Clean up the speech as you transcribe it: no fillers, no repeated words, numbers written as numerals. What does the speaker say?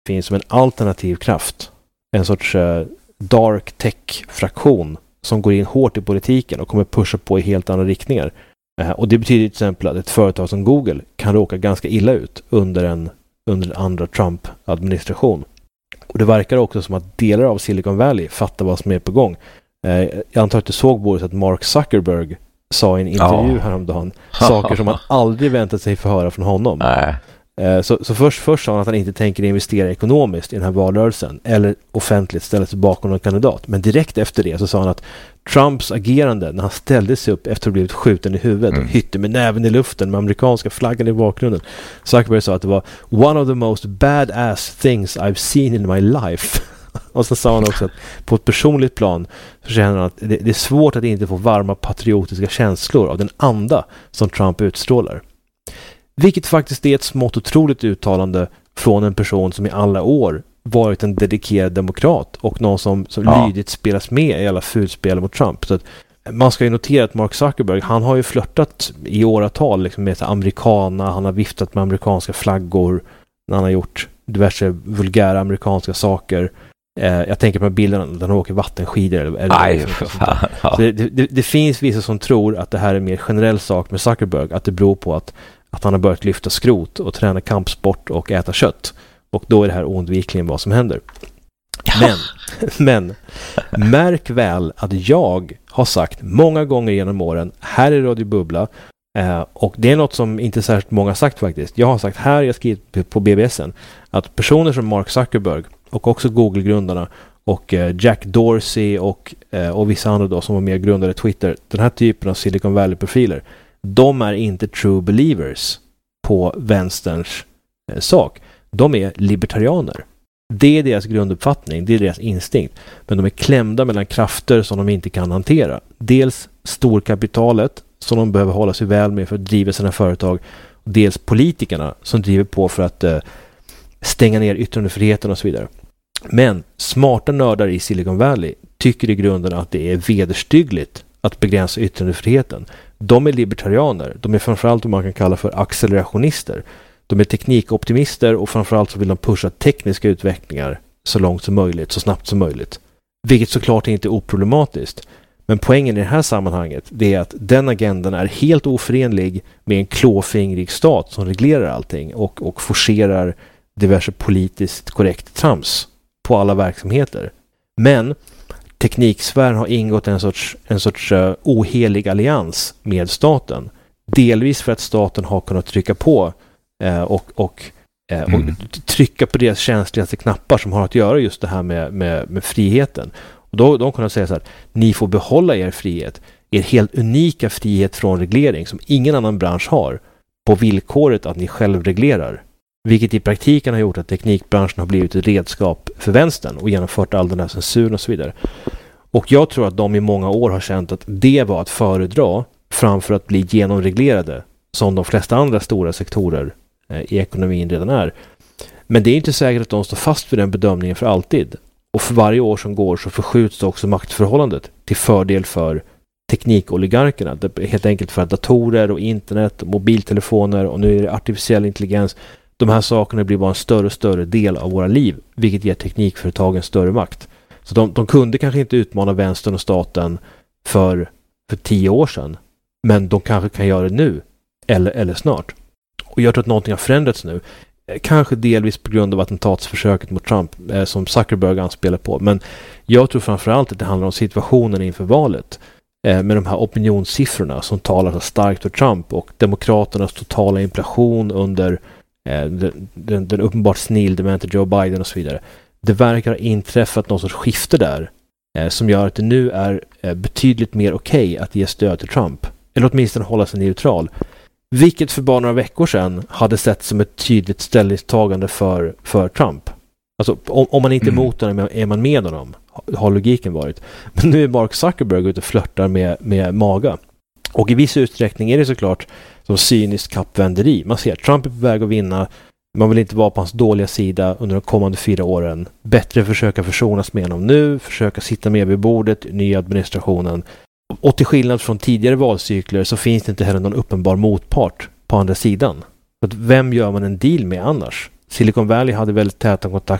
finns som en alternativ kraft. En sorts dark tech-fraktion som går in hårt i politiken och kommer pusha på i helt andra riktningar. Och det betyder till exempel att ett företag som Google kan råka ganska illa ut under en andra Trump-administration. Och det verkar också som att delar av Silicon Valley fattar vad som är på gång. Jag antar att du såg både att Mark Zuckerberg sa i en intervju häromdagen saker som man aldrig väntat sig få höra från honom. Nej. Så först sa han att han inte tänker investera ekonomiskt i den här valrörelsen eller offentligt ställa sig bakom någon kandidat. Men direkt efter det så sa han att Trumps agerande när han ställde sig upp efter att ha blivit skjuten i huvudet och hytte med näven i luften med amerikanska flaggan i bakgrunden. Zuckerberg sa att det var one of the most badass things I've seen in my life. Och så sa han också att på ett personligt plan så känner han att det är svårt att inte få varma patriotiska känslor av den anda som Trump utstrålar. Vilket faktiskt är ett smått otroligt uttalande från en person som i alla år varit en dedikerad demokrat och någon som lydigt spelas med i alla fulspel mot Trump. Så att man ska ju notera att Mark Zuckerberg, han har ju flörtat i åratal liksom med amerikaner, han har viftat med amerikanska flaggor när han har gjort diverse vulgära amerikanska saker. Jag tänker på bilden där han åker vattenskidor. Så det finns vissa som tror att det här är en mer generell sak med Zuckerberg, att det beror på att han har börjat lyfta skrot och träna kampsport och äta kött. Och då är det här oundvikligen vad som händer. Men märk väl att jag har sagt många gånger genom åren här i Radio Bubbla, och det är något som inte särskilt många har sagt faktiskt. Jag har sagt här, jag skrivit på BBSen, att personer som Mark Zuckerberg och också Google-grundarna och Jack Dorsey och vissa andra då som var med och grundade Twitter, den här typen av Silicon Valley-profiler, de är inte true believers på vänsterns sak. De är libertarianer. Det är deras grunduppfattning, det är deras instinkt. Men de är klämda mellan krafter som de inte kan hantera. Dels storkapitalet som de behöver hålla sig väl med för att driva sina företag. Dels politikerna som driver på för att stänga ner yttrandefriheten och så vidare. Men smarta nördar i Silicon Valley tycker i grunden att det är vederstyggligt att begränsa yttrandefriheten. De är libertarianer. De är framförallt vad man kan kalla för accelerationister. De är teknikoptimister och framförallt så vill de pusha tekniska utvecklingar så långt som möjligt, så snabbt som möjligt. Vilket såklart inte är oproblematiskt. Men poängen i det här sammanhanget det är att den agendan är helt oförenlig med en klåfingrig stat som reglerar allting och forcerar diverse politiskt korrekt trams på alla verksamheter. Men tekniksfären har ingått en sorts ohelig allians med staten. Delvis för att staten har kunnat trycka på och trycka på deras känsligaste knappar som har att göra just det här med friheten. Och då de kunnat säga så här: ni får behålla er frihet, er helt unika frihet från reglering som ingen annan bransch har, på villkoret att ni själv reglerar. Vilket i praktiken har gjort att teknikbranschen har blivit ett redskap för vänstern och genomfört all den här censuren och så vidare. Och jag tror att de i många år har känt att det var att föredra framför att bli genomreglerade som de flesta andra stora sektorer i ekonomin redan är. Men det är inte säkert att de står fast vid den bedömningen för alltid. Och för varje år som går så förskjuts också maktförhållandet till fördel för teknikoligarkerna. Helt enkelt för att datorer och internet och mobiltelefoner och nu är det artificiell intelligens, de här sakerna blir bara en större och större del av våra liv, vilket ger teknikföretagen större makt. Så de kunde kanske inte utmana vänstern och staten för 10 år sedan, men de kanske kan göra det nu eller snart. Och jag tror att någonting har förändrats nu. Kanske delvis på grund av attentatsförsöket mot Trump som Zuckerberg anspelar på. Men jag tror framförallt att det handlar om situationen inför valet. Med de här opinionssiffrorna som talar så starkt för Trump och demokraternas totala inflation under den uppenbart snildemente Joe Biden och så vidare. Det verkar ha inträffat någon sorts skifte där som gör att det nu är betydligt mer okej att ge stöd till Trump. Eller åtminstone hålla sig neutral. Vilket för bara några veckor sedan hade sett som ett tydligt ställningstagande för Trump. Alltså om man inte är emot honom är man med honom, har logiken varit. Men nu är Mark Zuckerberg ute och flörtar med MAGA. Och i viss utsträckning är det såklart som cyniskt kappvänderi. Man ser att Trump är på väg att vinna. Man vill inte vara på hans dåliga sida under de kommande 4 åren. Bättre försöka försonas med honom nu, försöka sitta med vid bordet i nya administrationen. Och till skillnad från tidigare valcykler så finns det inte heller någon uppenbar motpart på andra sidan. Att vem gör man en deal med annars? Silicon Valley hade väldigt täta kontakter